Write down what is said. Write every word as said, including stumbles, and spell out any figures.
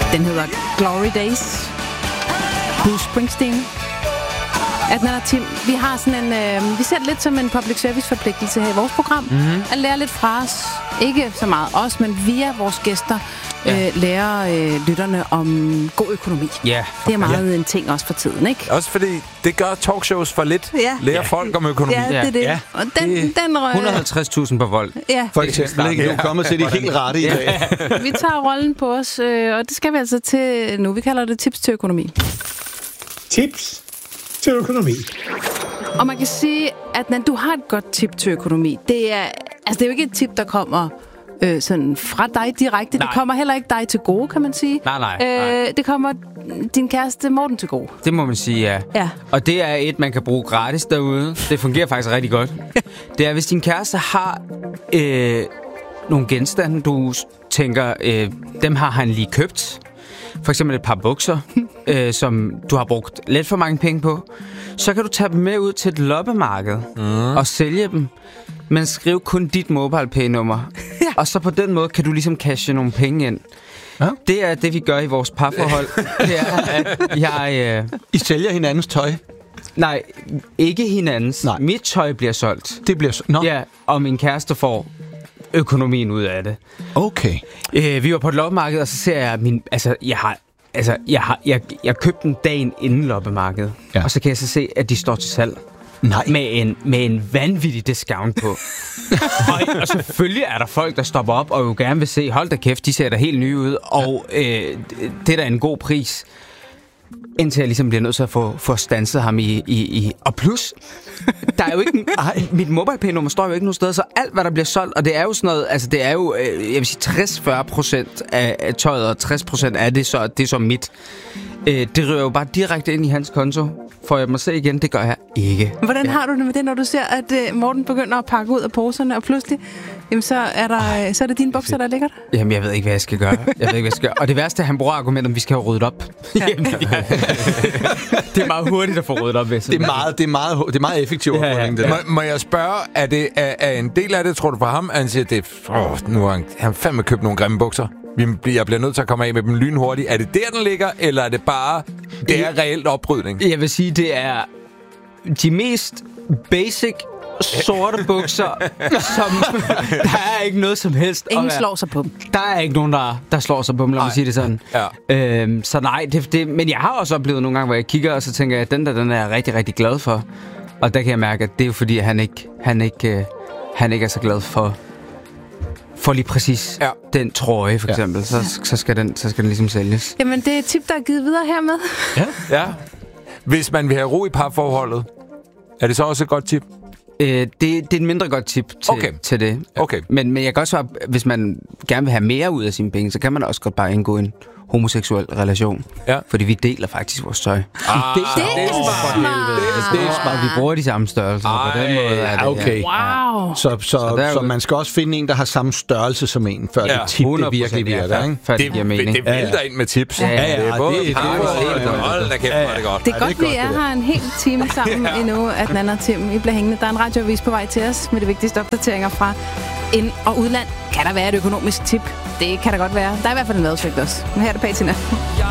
Den hedder Glory Days. Bruce Springsteen. Adnan og Tim, vi har sådan en, øh, vi ser det lidt som en public service forpligtelse her i vores program. Mm-hmm. At lære lidt fra os. Ikke så meget os, men via vores gæster ja. øh, lærer øh, lytterne om god økonomi. Ja. Det er meget ja. en ting også for tiden, ikke? Også fordi det gør talkshows for lidt. Ja. Lærer ja. folk om økonomi. Ja, det er det. Ja. Og den, den røg... et hundrede og halvtreds tusind på vold. Ja. For eksempel, ikke? Du er kommet til det helt rette i dag. Vi tager rollen på os, øh, og det skal vi altså til nu. Vi kalder det tips til økonomi. Tips til økonomi. Og man kan sige, at når du har et godt tip til økonomi, det er, altså det er jo ikke et tip, der kommer øh, sådan fra dig direkte. Nej. Det kommer heller ikke dig til gode, kan man sige. Nej, nej, øh, nej. Det kommer din kæreste Morten til gode. Det må man sige, ja. ja. Og det er et, man kan bruge gratis derude. Det fungerer faktisk rigtig godt. Det er, hvis din kæreste har øh, nogle genstande, du tænker, øh, dem har han lige købt. For eksempel et par bukser, øh, som du har brugt lidt for mange penge på. Så kan du tage dem med ud til et loppemarked mm. og sælge dem. Men skriv kun dit MobilePay-nummer. Ja. Og så på den måde kan du ligesom cashe nogle penge ind. Ja. Det er det, vi gør i vores parforhold. Det er, at jeg... Øh... I sælger hinandens tøj? Nej, ikke hinandens. Nej. Mit tøj bliver solgt. Det bliver solgt? No. Ja, og min kæreste får økonomien ud af det. Okay. Øh, vi var på et loppemarked, og så ser jeg min... Altså, jeg har... Altså, jeg har jeg, jeg købte den dagen inden loppemarkedet. Ja. Og så kan jeg så se, at de står til salg. Nej. Med en, med en vanvittig discount på. og, og selvfølgelig er der folk, der stopper op og jo gerne vil se, hold da kæft, de ser da helt nye ud. Og øh, det er da en god pris. Indtil jeg ligesom bliver nødt til at få, få standset ham i, i, i... Og plus, der er jo ikke... Ej, mit MobilePay-nummer står jo ikke nogen steder, så alt, hvad der bliver solgt, og det er jo sådan noget... Altså, det er jo, øh, jeg vil sige, tres til fyrre procent af, af tøjet, og tres procent af det, så det er så mit. Øh, det rører jo bare direkte ind i hans konto. Får jeg mig se igen? Det gør jeg ikke. Hvordan ja. har du det med det, når du ser, at uh, Morten begynder at pakke ud af poserne, og pludselig, jamen, så, er der, Ej, så er det dine bukser, der ligger der? Jamen, jeg ved ikke, hvad jeg skal gøre. Jeg ved ikke, hvad jeg skal gøre. Og det værste er, at han bruger argumentet, om vi skal have ryddet op. Ja. Jamen, ja. Det er meget hurtigt at få ryddet op. Det er meget, det er meget, det er meget effektivt. Ja, ja, ja. Må, må jeg spørge, er, det, er, er en del af det, tror du, for ham, at han siger, det er, åh, nu har han, han fandme købt nogle grimme bukser? Jeg bliver nødt til at komme af med dem lynhurtigt. Er det der, den ligger, eller er det bare, det er reelt oprydning? Jeg vil sige, det er de mest basic sorte bukser, som der er ikke noget som helst. Ingen slår sig på dem. Der er ikke nogen, der, der slår sig på dem, lad mig sige det sådan. Ja. Øhm, så nej, det, det, men jeg har også oplevet nogle gange, hvor jeg kigger, og så tænker jeg, at den der, den er jeg rigtig, rigtig glad for. Og der kan jeg mærke, at det er jo fordi, han ikke, han ikke, øh, han ikke er så glad for... For lige præcis ja. den trøje, for eksempel, ja. så, så, skal den, så skal den ligesom sælges. Jamen, det er et tip, der er givet videre hermed. Ja. ja. Hvis man vil have ro i parforholdet, er det så også et godt tip? Øh, det, det er et mindre godt tip til, okay. til det. Okay. Men, men jeg kan også svare, hvis man gerne vil have mere ud af sine penge, så kan man også godt bare indgå en homoseksuel relation. Ja. Fordi vi deler faktisk vores tøj. Ah, det, det, det er smart. Det er smart. Vi bruger de samme størrelser. Ej, på den måde er det, okay. Wow. Så, så, så, så man skal også finde en, der har samme størrelse som en, før ja. det tip det virkelig virker. Ikke? Det, det, det, det vælter ind med tips. Ja, ja, ja, det er både det, det, hold da kæft, hvor er det godt. Det er godt, vi er her en hel time sammen ja. endnu, at Adnan og Tim I bliver hængende. Der er en radioavis på vej til os med de vigtigste opdateringer fra ind- og udland. Kan der være et økonomisk tip? Det kan der godt være. Der er i hvert fald en madsøgt også. Men her er det Patina.